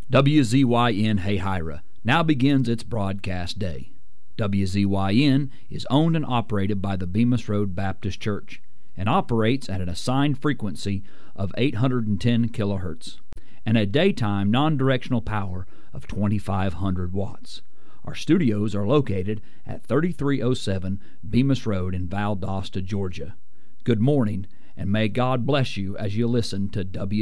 WZYN Hayhira now begins its broadcast day. WZYN is owned and operated by the Bemis Road Baptist Church and operates at an assigned frequency of 810 kilohertz and a daytime non-directional power of 2,500 watts. Our studios are located at 3307 Bemis Road in Valdosta, Georgia. Good morning, and may God bless you as you listen to